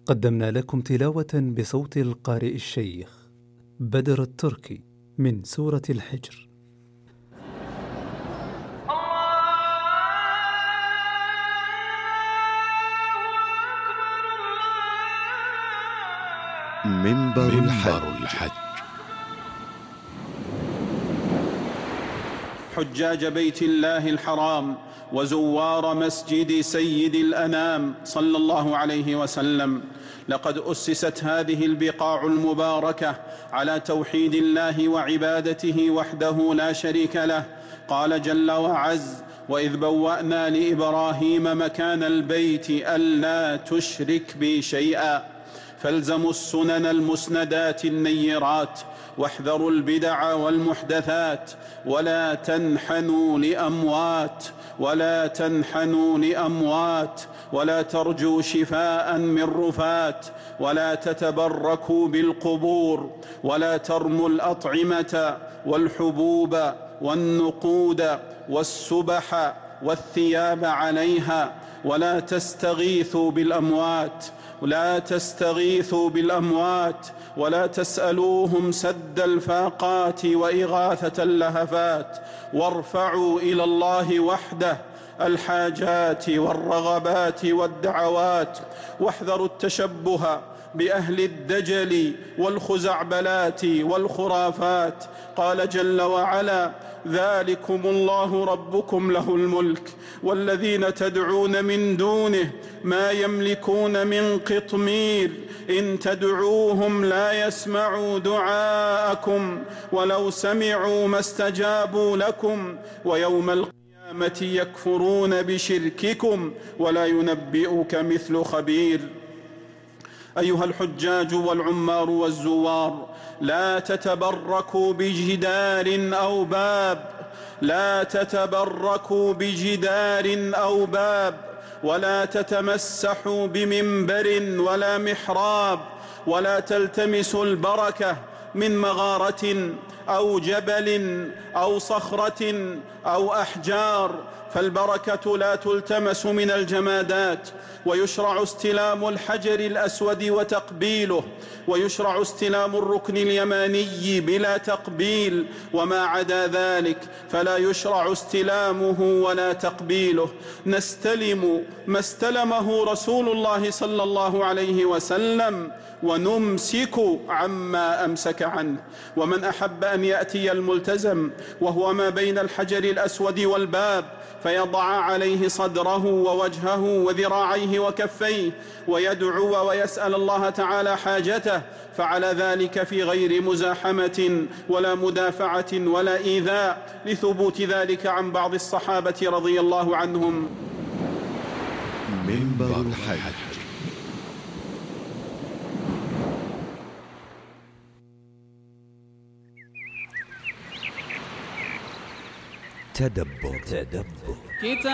قدمنا لكم تلاوة بصوت القارئ الشيخ بدر التركي من سورة الحجر. منبر الحج. حجاج بيت الله الحرام وزوار مسجد سيد الأنام صلى الله عليه وسلم، لقد أسست هذه البقاع المباركة على توحيد الله وعبادته وحده لا شريك له. قال جل وعز: وإذ بوأنا لإبراهيم مكان البيت ألا تشرك بي شيئا. فالزموا السنن المسندات النيرات، واحذروا البدع والمحدثات، ولا تنحنوا لأموات، ولا ترجوا شفاء من رفات، ولا تتبركوا بالقبور، ولا ترموا الأطعمة والحبوب والنقود والسبح والثياب عليها، ولا تستغيثوا بالأموات، ولا تسألوهم سد الفاقات وإغاثة اللهفات، وارفعوا إلى الله وحده الحاجات والرغبات والدعوات، واحذروا التشبه بأهل الدجل والخزعبلات والخرافات. قال جل وعلا: ذلكم الله ربكم له الملك، والذين تدعون من دونه ما يملكون من قطمير، إن تدعوهم لا يسمعوا دعاءكم ولو سمعوا ما استجابوا لكم، ويوم القيامة يكفرون بشرككم ولا ينبئك مثل خبير. أيها الحجاج والعمار والزوار، لا تتبركوا بجدار أو باب، ولا تتمسحوا بمنبر ولا محراب، ولا تلتمسوا البركة من مغارة أو جبل أو صخرة أو أحجار، فالبركة لا تلتمس من الجمادات. ويشرع استلام الحجر الأسود وتقبيله، ويشرع استلام الركن اليماني بلا تقبيل، وما عدا ذلك فلا يشرع استلامه ولا تقبيله. نستلم ما استلمه رسول الله صلى الله عليه وسلم، ونمسك عما أمسك عنه. ومن أحب أن يأتي الملتزم وهو ما بين الحجر الأسود والباب، فيضع عليه صدره ووجهه وذراعيه وكفيه، ويدعو ويسأل الله تعالى حاجته، فعلى ذلك في غير مزاحمة ولا مدافعة ولا إيذاء، لثبوت ذلك عن بعض الصحابة رضي الله عنهم. منبر الحج. تدبر.